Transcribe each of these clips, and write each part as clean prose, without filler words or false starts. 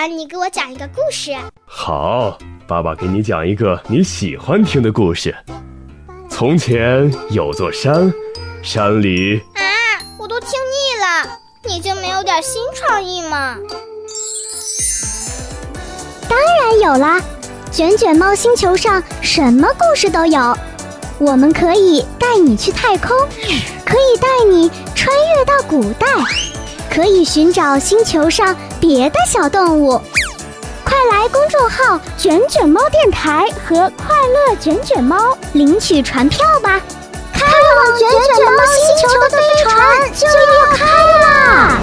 你给我讲一个故事。 好，爸爸给你讲一个你喜欢听的故事。从前有座山，山里…… 我都听腻了，你就没有点新创意吗？ 当然有啦，卷卷猫星球上什么故事都有。我们可以带你去太空，可以带你穿越到古代，可以寻找星球上别的小动物。快来公众号卷卷猫电台和快乐卷卷猫领取船票吧，开往卷卷猫星球的飞船就要开啦！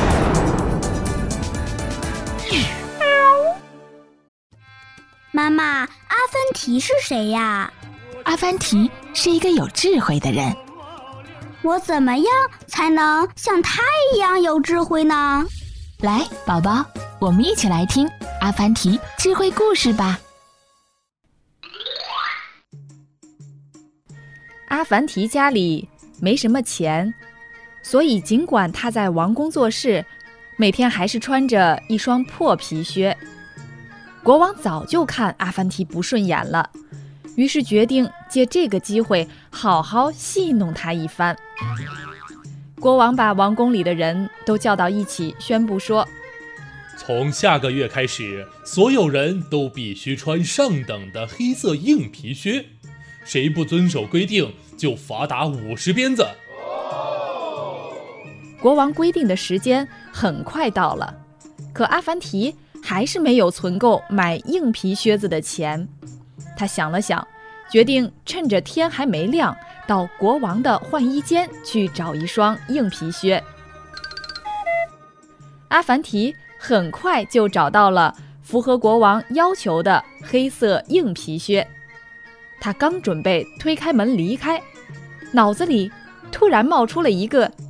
妈妈，阿凡提是谁呀？ 阿凡提是一个有智慧的人。 我怎么样才能像他一样有智慧呢？ 来，宝宝，我们一起来听阿凡提智慧故事吧。 阿凡提家里没什么钱，所以尽管他在王宫做事，每天还是穿着一双破皮靴。国王早就看阿凡提不顺眼了，于是决定借这个机会好好戏弄他一番。国王把王宫里的人都叫到一起，宣布说： 从下个月开始，所有人都必须穿上等的黑色硬皮靴，谁不遵守规定就罚打50鞭子。 国王规定的时间很快到了，可阿凡提还是没有存够买硬皮靴子的钱。他想了想，决定趁着天还没亮，到国王的换衣间去找一双硬皮靴。阿凡提很快就找到了符合国王要求的黑色硬皮靴。他刚准备推开门离开，脑子里突然冒出了一个